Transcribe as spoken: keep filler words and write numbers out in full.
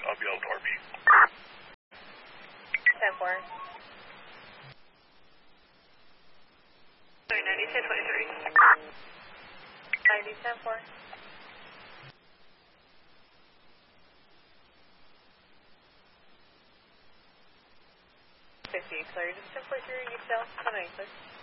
I'll be able to R B. ten four. Sorry, ninety, ten twenty-three. ninety, ten four. fifty, clear. Just ten four through, you still? ten ninety, please.